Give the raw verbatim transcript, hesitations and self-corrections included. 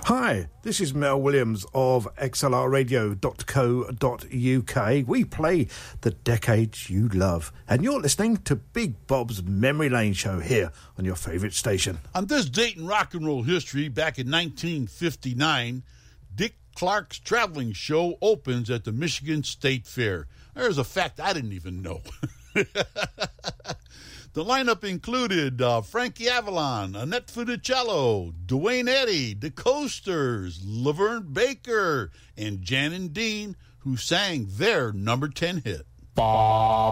Hi, this is Mel Williams of x l r radio dot co dot u k. We play the decades you love, and you're listening to Big Bob's Memory Lane show here on your favourite station. On this date in rock and roll history, back in nineteen fifty-nine, Dick Clark's traveling show opens at the Michigan State Fair. There's a fact I didn't even know. The lineup included uh, Frankie Avalon, Annette Funicello, Duane Eddy, the Coasters, Laverne Baker, and Jan and Dean, who sang their number ten hit. Bob.